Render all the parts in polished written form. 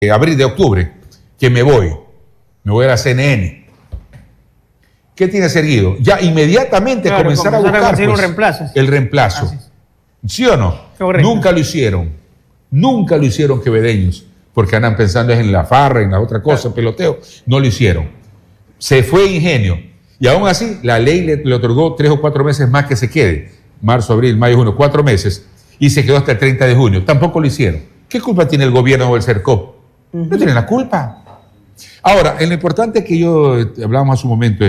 abril, de octubre, que me voy a la CNN. ¿Qué tiene que ser Guido? Ya inmediatamente comenzar a buscar un reemplazo. El reemplazo. ¿Sí o no? Correcto. Nunca lo hicieron quevedeños, porque andan pensando en la farra, en la otra cosa, peloteo. No lo hicieron. Se fue Ingenio. Y aún así, la ley le otorgó 3 o 4 meses más que se quede. Marzo, abril, mayo, junio, 4 meses. Y se quedó hasta el 30 de junio. Tampoco lo hicieron. ¿Qué culpa tiene el gobierno o el CERCOP? No tienen la culpa. Ahora, en lo importante que yo hablábamos hace un momento,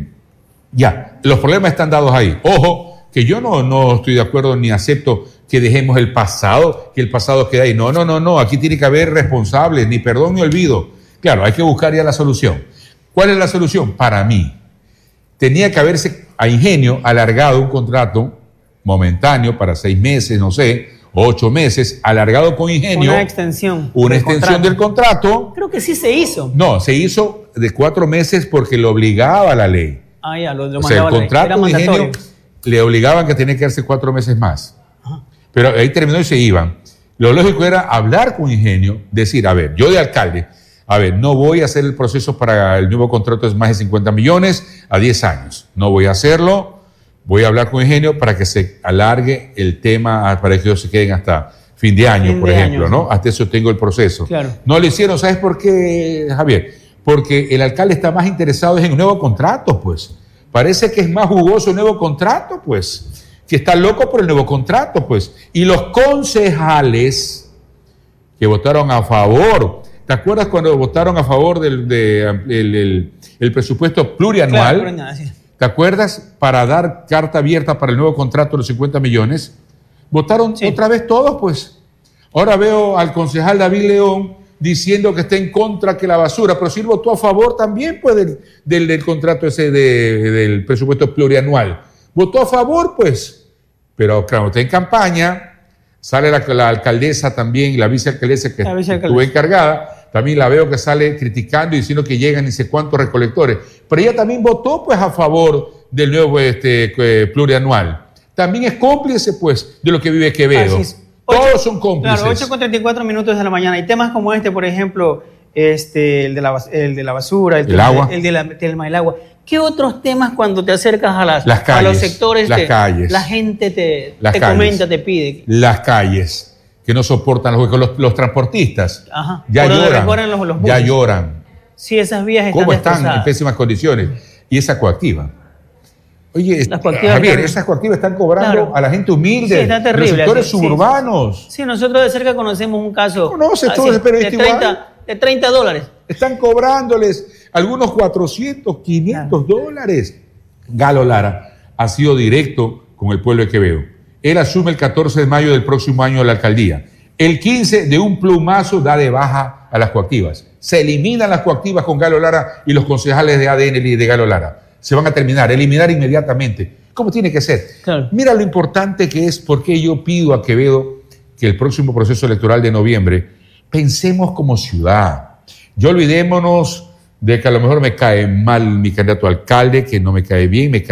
ya, los problemas están dados ahí. Ojo, que yo no estoy de acuerdo ni acepto que dejemos el pasado, que el pasado quede ahí. No. Aquí tiene que haber responsables, ni perdón ni olvido. Claro, hay que buscar ya la solución. ¿Cuál es la solución? Para mí, tenía que haberse a Ingenio alargado un contrato momentáneo para 6 meses, no sé, 8 meses, alargado con Ingenio. Una extensión Del contrato. Creo que sí se hizo. No, se hizo de 4 meses porque lo obligaba la ley. Ya, lo o sea, el contrato de Ingenio le obligaban que tenía que darse 4 meses más. Ajá. Pero ahí terminó y se iban. Lo lógico era hablar con Ingenio, decir, a ver, yo de alcalde, no voy a hacer el proceso para el nuevo contrato de más de 50 millones a 10 años. No voy a hacerlo. Voy a hablar con Ingenio para que se alargue el tema, para que ellos se queden hasta fin de año, por ejemplo, ¿no? Hasta eso tengo el proceso. Claro. No lo hicieron, ¿sabes por qué, Javier? Porque el alcalde está más interesado en un nuevo contrato, pues. Parece que es más jugoso el nuevo contrato, pues. Que está loco por el nuevo contrato, pues. Y los concejales que votaron a favor, ¿te acuerdas cuando votaron a favor del presupuesto plurianual? Claro, sí. ¿Te acuerdas? Para dar carta abierta para el nuevo contrato de los 50 millones. Votaron otra vez todos, pues. Ahora veo al concejal David León diciendo que está en contra que la basura, pero sí votó a favor también, pues, del contrato ese del presupuesto plurianual. Votó a favor, pues. Pero claro, está en campaña, sale la alcaldesa también, la vicealcaldesa que estuvo encargada. También la veo que sale criticando y diciendo que llegan ni sé cuántos recolectores. Pero ella también votó, pues, a favor del nuevo plurianual. También es cómplice, pues, de lo que vive Quevedo. Todos son cómplices. Claro, 8:34 minutos de la mañana. Y temas como por ejemplo, el de la basura, el agua, el del agua. ¿Qué otros temas cuando te acercas las calles, a los sectores? Calles, la gente te comenta, te pide. Las calles. Que no soportan los transportistas. Ajá. Ya lloran. Los buses. Ya lloran. Sí, esas vías están ¿Cómo están en pésimas condiciones? Y esa coactiva. Oye, Javier, esas coactivas están cobrando a la gente humilde, sí, está terrible, los sectores suburbanos. Sí, nosotros de cerca conocemos un caso. ¿Conoces todo ese periodista igual? De $30. Están cobrándoles algunos 400, 500 dólares. Galo Lara ha sido directo con el pueblo de Quevedo. Él asume el 14 de mayo del próximo año la alcaldía. El 15 de un plumazo da de baja a las coactivas. Se eliminan las coactivas con Galo Lara y los concejales de ADN y de Galo Lara. Se van a eliminar inmediatamente. ¿Cómo tiene que ser? Claro. Mira lo importante que es, porque yo pido a Quevedo que el próximo proceso electoral de noviembre pensemos como ciudad. Ya olvidémonos de que a lo mejor me cae mal mi candidato a alcalde, que no me cae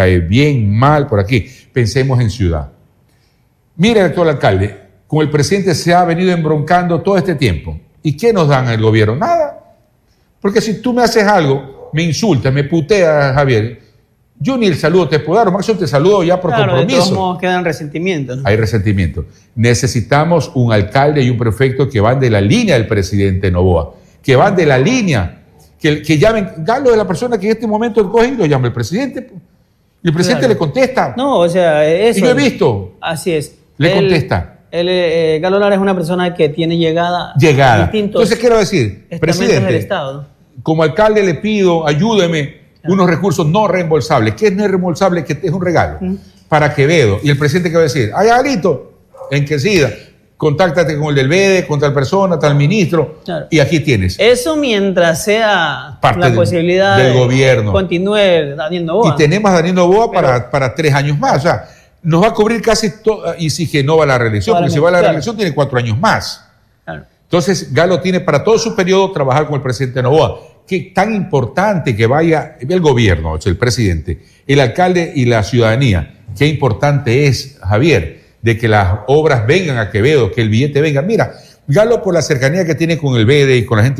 bien mal por aquí. Pensemos en ciudad. Mira, el actual alcalde, con el presidente se ha venido embroncando todo este tiempo. ¿Y qué nos dan el gobierno? Nada. Porque si tú me haces algo, me insultas, me puteas, Javier, yo ni el saludo te puedo dar, o máximo te saludo ya por compromiso. De todos modos quedan resentimientos, ¿no? Hay resentimiento. Necesitamos un alcalde y un prefecto que van de la línea del presidente Noboa, que van de la línea, que llamen. Galo es la persona que en este momento coge y lo llama el presidente. Y el presidente le contesta. No, o sea, eso. Y lo he visto. Así es. Le contesta. Galo Lara es una persona que tiene llegada. Entonces quiero decir, presidente, del Estado. Como alcalde le pido, ayúdeme, unos recursos no reembolsables. ¿Qué es no reembolsable? Que es un regalo para Quevedo. Y el presidente, ¿qué va a decir? Ay, Galito, enquecida, contáctate con el del BEDE, con tal persona, tal ministro, y aquí tienes. Eso mientras sea parte la posibilidad del gobierno. Continúe Daniel Noboa. Y tenemos a Daniel Noboa para 3 años más. O sea, nos va a cubrir casi todo, y si que no va a la reelección, porque si va a la reelección tiene 4 años más. Claro. Entonces, Galo tiene para todo su periodo trabajar con el presidente Noboa. Qué tan importante que vaya el gobierno, el presidente, el alcalde y la ciudadanía. Qué importante es, Javier, de que las obras vengan a Quevedo, que el billete venga. Mira, Galo por la cercanía que tiene con el BEDE y con la gente